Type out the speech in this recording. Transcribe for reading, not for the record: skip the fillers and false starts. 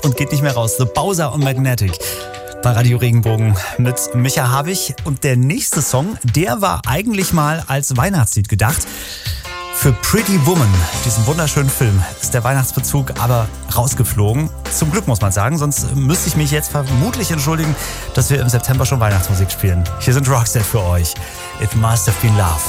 und geht nicht mehr raus. The Bowser und Magnetic bei Radio Regenbogen mit Micha Habich. Und der nächste Song, der war eigentlich mal als Weihnachtslied gedacht. Für Pretty Woman, diesen wunderschönen Film, ist der Weihnachtsbezug aber rausgeflogen. Zum Glück muss man sagen, sonst müsste ich mich jetzt vermutlich entschuldigen, dass wir im September schon Weihnachtsmusik spielen. Hier sind Roxette für euch. It Must Have Been Love.